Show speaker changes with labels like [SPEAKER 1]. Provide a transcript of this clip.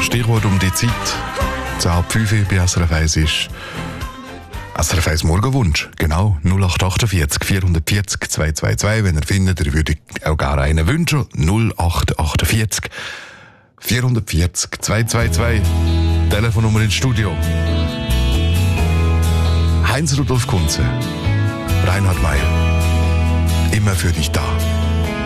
[SPEAKER 1] Stichwort um die Zeit. 10:05 bei SRF 1 ist SRF 1 Morgenwunsch. Genau, 0848 440 222. Wenn ihr findet, ihr würdet auch gerne einen wünschen. 0848 440 222. Telefonnummer ins Studio. Heinz Rudolf Kunze, Reinhard Meier. Immer für dich da.